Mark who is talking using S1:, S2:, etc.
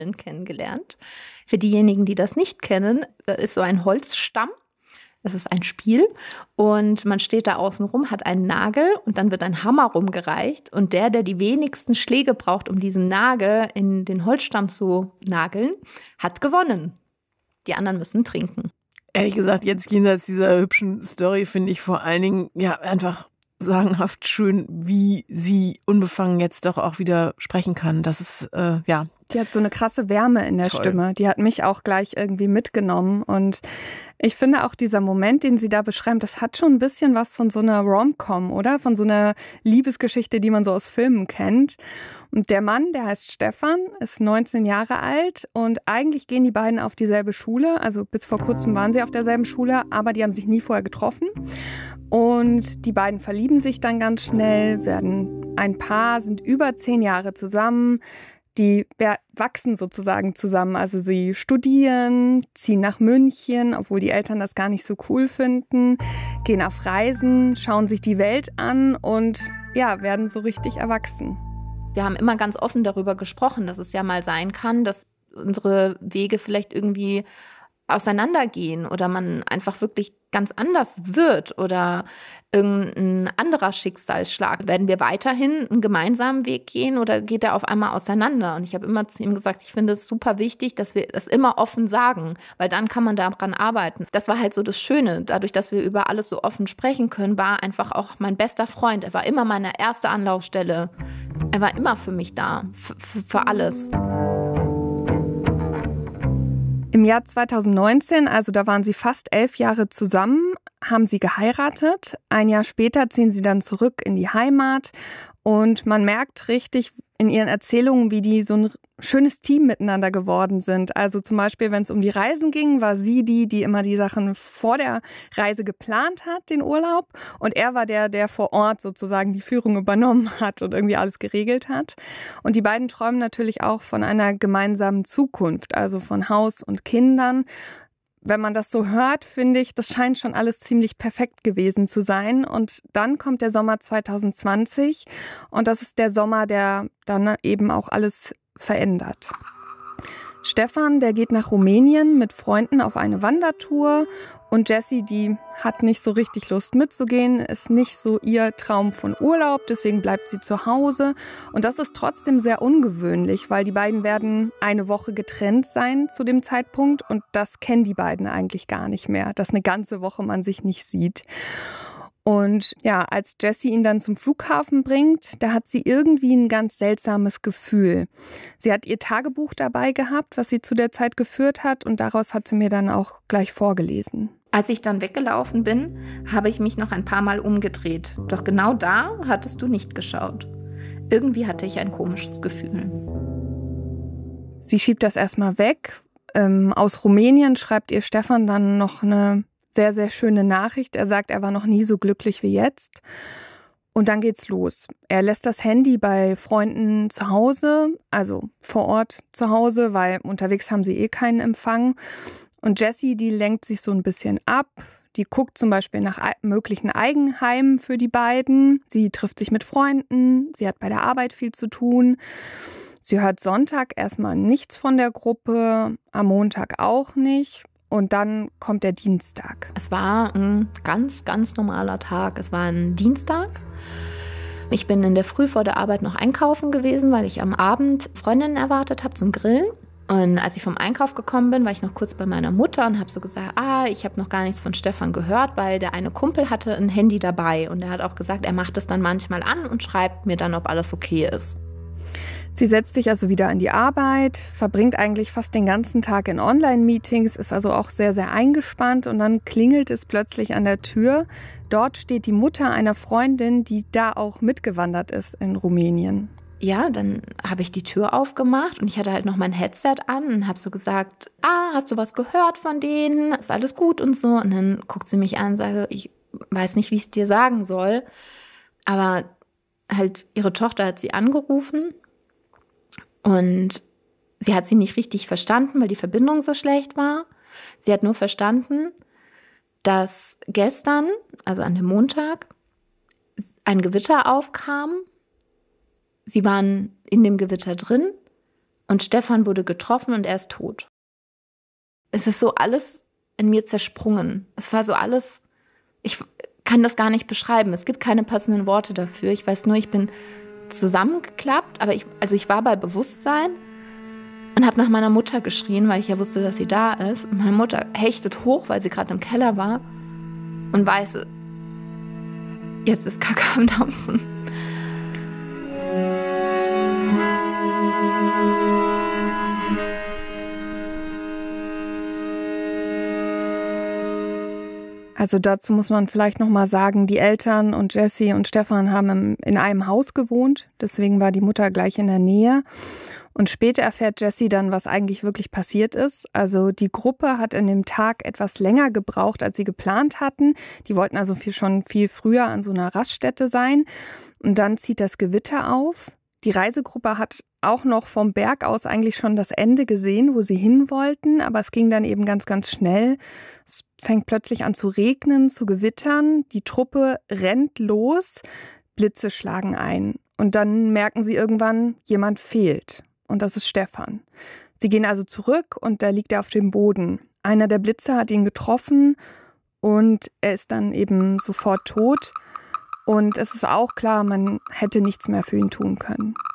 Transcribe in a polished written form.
S1: kennengelernt. Für diejenigen, die das nicht kennen, ist so ein Holzstamm. Das ist ein Spiel und man steht da außen rum, hat einen Nagel und dann wird ein Hammer rumgereicht und der die wenigsten Schläge braucht, um diesen Nagel in den Holzstamm zu nageln, hat gewonnen. Die anderen müssen trinken.
S2: Ehrlich gesagt, jetzt jenseits dieser hübschen Story finde ich vor allen Dingen ja einfach sagenhaft schön, wie sie unbefangen jetzt doch auch wieder sprechen kann. Das ist, ja.
S3: Die hat so eine krasse Wärme in der Stimme. Die hat mich auch gleich irgendwie mitgenommen. Und ich finde auch dieser Moment, den sie da beschreibt, das hat schon ein bisschen was von so einer Rom-Com, oder? Von so einer Liebesgeschichte, die man so aus Filmen kennt. Und der Mann, der heißt Stefan, ist 19 Jahre alt und eigentlich gehen die beiden auf dieselbe Schule. Also bis vor kurzem waren sie auf derselben Schule, aber die haben sich nie vorher getroffen. Und die beiden verlieben sich dann ganz schnell, werden ein Paar, sind über 10 Jahre zusammen. Die wachsen sozusagen zusammen. Also sie studieren, ziehen nach München, obwohl die Eltern das gar nicht so cool finden, gehen auf Reisen, schauen sich die Welt an und ja, werden so richtig erwachsen.
S1: Wir haben immer ganz offen darüber gesprochen, dass es ja mal sein kann, dass unsere Wege vielleicht irgendwie auseinandergehen oder man einfach wirklich ganz anders wird oder irgendein anderer Schicksalsschlag. Werden wir weiterhin einen gemeinsamen Weg gehen oder geht er auf einmal auseinander? Und ich habe immer zu ihm gesagt, ich finde es super wichtig, dass wir das immer offen sagen, weil dann kann man daran arbeiten. Das war halt so das Schöne. Dadurch, dass wir über alles so offen sprechen können, war einfach auch mein bester Freund. Er war immer meine erste Anlaufstelle. Er war immer für mich da, für alles.
S3: Im Jahr 2019, also da waren sie fast 11 Jahre zusammen, haben sie geheiratet. Ein Jahr später ziehen sie dann zurück in die Heimat und man merkt richtig in ihren Erzählungen, wie die so ein schönes Team miteinander geworden sind. Also zum Beispiel, wenn es um die Reisen ging, war sie die immer die Sachen vor der Reise geplant hat, den Urlaub. Und er war der vor Ort sozusagen die Führung übernommen hat und irgendwie alles geregelt hat. Und die beiden träumen natürlich auch von einer gemeinsamen Zukunft, also von Haus und Kindern. Wenn man das so hört, finde ich, das scheint schon alles ziemlich perfekt gewesen zu sein. Und dann kommt der Sommer 2020 und das ist der Sommer, der dann eben auch alles verändert. Stefan, der geht nach Rumänien mit Freunden auf eine Wandertour und Jessie, die hat nicht so richtig Lust mitzugehen, ist nicht so ihr Traum von Urlaub, deswegen bleibt sie zu Hause. Und das ist trotzdem sehr ungewöhnlich, weil die beiden werden eine Woche getrennt sein zu dem Zeitpunkt und das kennen die beiden eigentlich gar nicht mehr, dass eine ganze Woche man sich nicht sieht. Und ja, als Jessie ihn dann zum Flughafen bringt, da hat sie irgendwie ein ganz seltsames Gefühl. Sie hat ihr Tagebuch dabei gehabt, was sie zu der Zeit geführt hat und daraus hat sie mir dann auch gleich vorgelesen.
S1: Als ich dann weggelaufen bin, habe ich mich noch ein paar Mal umgedreht. Doch genau da hattest du nicht geschaut. Irgendwie hatte ich ein komisches Gefühl.
S3: Sie schiebt das erstmal weg. Aus Rumänien schreibt ihr Stefan dann noch eine sehr, sehr schöne Nachricht. Er sagt, er war noch nie so glücklich wie jetzt. Und dann geht's los. Er lässt das Handy bei Freunden zu Hause, also vor Ort zu Hause, weil unterwegs haben sie eh keinen Empfang. Und Jessie, die lenkt sich so ein bisschen ab. Die guckt zum Beispiel nach möglichen Eigenheimen für die beiden. Sie trifft sich mit Freunden. Sie hat bei der Arbeit viel zu tun. Sie hört Sonntag erstmal nichts von der Gruppe, am Montag auch nicht. Und dann kommt der Dienstag.
S1: Es war ein ganz, ganz normaler Tag. Es war ein Dienstag. Ich bin in der Früh vor der Arbeit noch einkaufen gewesen, weil ich am Abend Freundinnen erwartet habe zum Grillen. Und als ich vom Einkauf gekommen bin, war ich noch kurz bei meiner Mutter und habe so gesagt, ich habe noch gar nichts von Stefan gehört, weil der eine Kumpel hatte ein Handy dabei. Und er hat auch gesagt, er macht es dann manchmal an und schreibt mir dann, ob alles okay ist.
S3: Sie setzt sich also wieder an die Arbeit, verbringt eigentlich fast den ganzen Tag in Online-Meetings, ist also auch sehr, sehr eingespannt und dann klingelt es plötzlich an der Tür. Dort steht die Mutter einer Freundin, die da auch mitgewandert ist in Rumänien.
S1: Ja, dann habe ich die Tür aufgemacht und ich hatte halt noch mein Headset an und habe so gesagt, hast du was gehört von denen? Ist alles gut und so? Und dann guckt sie mich an und sagt, ich weiß nicht, wie ich es dir sagen soll. Aber halt ihre Tochter hat sie angerufen. Und sie hat sie nicht richtig verstanden, weil die Verbindung so schlecht war. Sie hat nur verstanden, dass gestern, also an dem Montag, ein Gewitter aufkam. Sie waren in dem Gewitter drin und Stefan wurde getroffen und er ist tot. Es ist so alles in mir zersprungen. Es war so alles, ich kann das gar nicht beschreiben. Es gibt keine passenden Worte dafür. Ich weiß nur, ich bin zusammengeklappt, aber ich war bei Bewusstsein und habe nach meiner Mutter geschrien, weil ich ja wusste, dass sie da ist. Und meine Mutter hechtet hoch, weil sie gerade im Keller war und weiß, jetzt ist Kacke am Dampfen.
S3: Also dazu muss man vielleicht nochmal sagen, die Eltern und Jessie und Stefan haben in einem Haus gewohnt. Deswegen war die Mutter gleich in der Nähe. Und später erfährt Jessie dann, was eigentlich wirklich passiert ist. Also die Gruppe hat an dem Tag etwas länger gebraucht, als sie geplant hatten. Die wollten also schon viel früher an so einer Raststätte sein. Und dann zieht das Gewitter auf. Die Reisegruppe hat auch noch vom Berg aus eigentlich schon das Ende gesehen, wo sie hin wollten. Aber es ging dann eben ganz, ganz schnell. Es fängt plötzlich an zu regnen, zu gewittern. Die Truppe rennt los, Blitze schlagen ein. Und dann merken sie irgendwann, jemand fehlt. Und das ist Stefan. Sie gehen also zurück und da liegt er auf dem Boden. Einer der Blitze hat ihn getroffen und er ist dann eben sofort tot. Und es ist auch klar, man hätte nichts mehr für ihn tun können.